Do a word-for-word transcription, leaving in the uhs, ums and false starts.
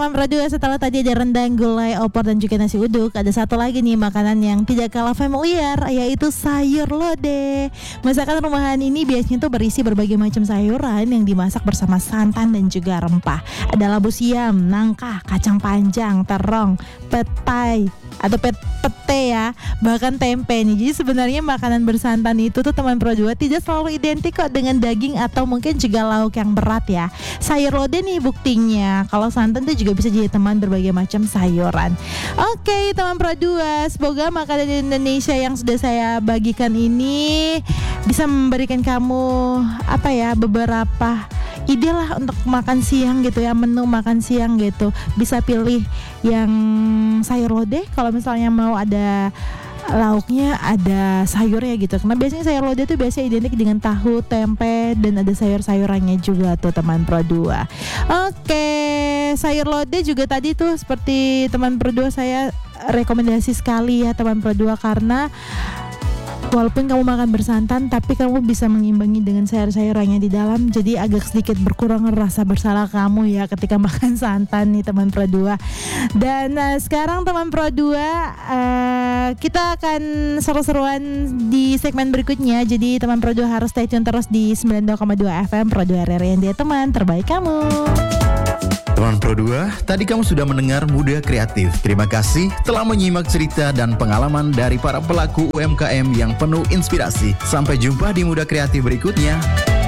Teman Pro dua, setelah tadi ada rendang, gulai, opor, dan juga nasi uduk, ada satu lagi nih makanan yang tidak kalah familiar, yaitu sayur lodeh. Masakan rumahan ini biasanya tuh berisi berbagai macam sayuran yang dimasak bersama santan dan juga rempah. Ada labu siam, nangka, kacang panjang, terong, petai atau pet pete ya, bahkan tempe nih. Jadi sebenarnya makanan bersantan itu tuh teman Pro dua tidak selalu identik kok dengan daging atau mungkin juga lauk yang berat ya. Sayur lodeh nih buktinya. Kalau santan tuh juga bisa jadi teman berbagai macam sayuran. Oke teman Pro dua, semoga makanan Indonesia yang sudah saya bagikan ini bisa memberikan kamu apa ya, beberapa ide lah untuk makan siang gitu ya, menu makan siang gitu. Bisa pilih yang sayur lodeh kalau misalnya mau ada lauknya, ada sayurnya gitu. Karena biasanya sayur lodeh itu biasanya identik dengan tahu, tempe, dan ada sayur-sayurannya juga tuh teman Pro dua. Oke, sayur lodeh juga tadi tuh seperti teman Pro dua saya rekomendasi sekali ya teman Pro dua, karena walaupun kamu makan bersantan, tapi kamu bisa mengimbangi dengan sayur-sayurannya di dalam. Jadi agak sedikit berkurang rasa bersalah kamu ya ketika makan santan nih teman Pro dua. Dan uh, sekarang teman Pro dua, uh, kita akan seru-seruan di segmen berikutnya. Jadi teman Pro dua harus stay tune terus di sembilan puluh dua koma dua F M Pro dua R R Y, dia teman terbaik kamu. Teman Pro dua, tadi kamu sudah mendengar Muda Kreatif. Terima kasih telah menyimak cerita dan pengalaman dari para pelaku U M K M yang penuh inspirasi. Sampai jumpa di Muda Kreatif berikutnya.